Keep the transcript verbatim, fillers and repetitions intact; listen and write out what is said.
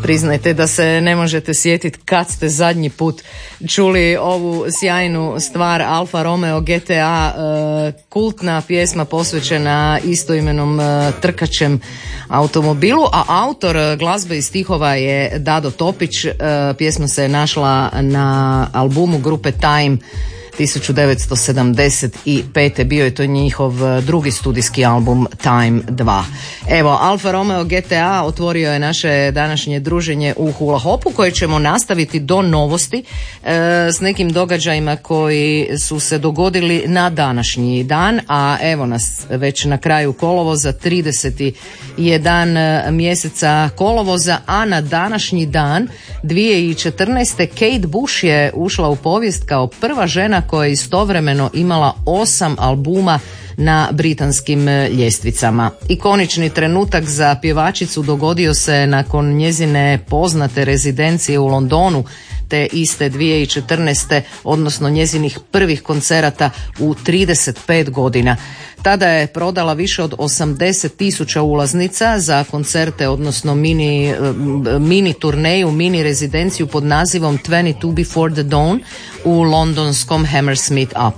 Priznajte da se ne možete sjetiti kad ste zadnji put čuli ovu sjajnu stvar Alfa Romeo G T A, e, kultna pjesma posvećena istoimenom e, trkačem automobilu, a autor glazbe i stihova je Dado Topić. E, pjesma se je našla na albumu grupe Time tisuću devetsto sedamdeset pete. Bio je to njihov drugi studijski album Time dva. Evo, Alfa Romeo G T A otvorio je naše današnje druženje u Hula Hopu, koje ćemo nastaviti do novosti e, s nekim događajima koji su se dogodili na današnji dan, a evo nas već na kraju kolovoza, trideseti je dan mjeseca kolovoza, a na današnji dan dvije tisuće četrnaeste. Kate Bush je ušla u povijest kao prva žena koja je istovremeno imala osam albuma na britanskim ljestvicama. Ikonični trenutak za pjevačicu dogodio se nakon njezine poznate rezidencije u Londonu te iste dvije tisuće četrnaeste, odnosno njezinih prvih koncerata u trideset pet godina. Tada je prodala više od osamdeset tisuća ulaznica za koncerte, odnosno mini, mini turneju, mini rezidenciju pod nazivom dvadeset dva Before the Dawn u londonskom Hammersmith Upu.